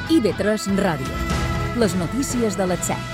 IB3 Ràdio. Les notícies de les 7.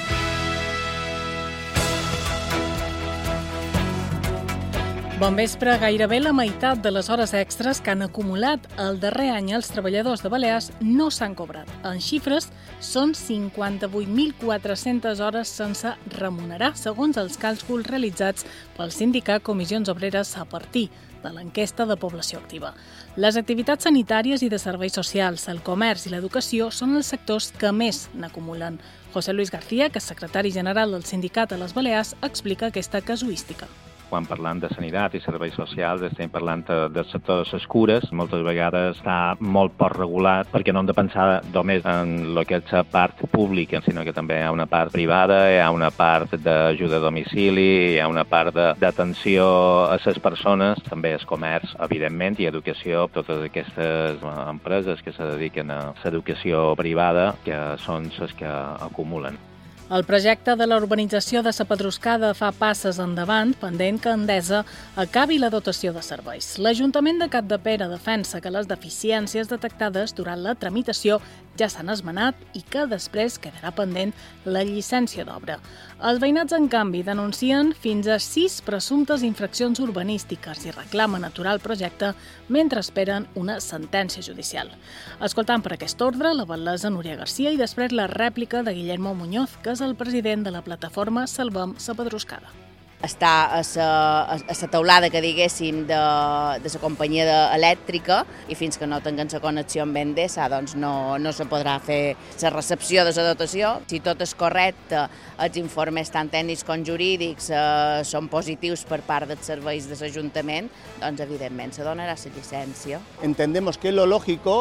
Bon vespre. Gairebé la meitat de les hores extres que han acumulat el darrer any els treballadors de Balears no s'han cobrat. En xifres, són 58.400 hores sense remunerar, segons els càlculs realitzats pel sindicat Comissions Obreres a partir de l'enquesta de població activa. Les activitats sanitàries i de serveis socials, el comerç i l'educació són els sectors que més n'acumulen. José Luis García, que és secretari general del sindicat a les Balears, explica aquesta casuística. Quan parlant de sanitat i serveis socials estem parlant del sector de les cures. Moltes vegades està molt poc regulat perquè no hem de pensar només en el que és la part pública, sinó que també hi ha una part privada, hi ha una part d'ajuda a domicili, hi ha una part d'atenció a les persones, també el comerç, evidentment, i educació, totes aquestes empreses que se dediquen a l'educació privada, que són les que acumulen. El projecte de la urbanització de la Pedruscada fa passes endavant, pendent que Endesa acabi la dotació de serveis. L'Ajuntament de Capdepera defensa que les deficiències detectades durant la tramitació ja s'han esmenat i que després quedarà pendent la llicència d'obra. Els veïnats, en canvi, denuncien fins a 6 presumptes infraccions urbanístiques i reclamen aturar el projecte mentre esperen una sentència judicial. Escoltant per aquest ordre la batlessa Núria Garcia i després la rèplica de Guillermo Muñoz, que és el president de la plataforma Salvem la Pedruscada. Està a la teulada, que diguéssim, de la companyia elèctrica i fins que no tinguem la connexió amb Endesa doncs no se podrà fer la recepció de la dotació. Si tot és correcte, els informes tant tècnics com jurídics són positius per part dels serveis de l'Ajuntament, doncs evidentment se donarà la llicència. Entendemos que lo lógico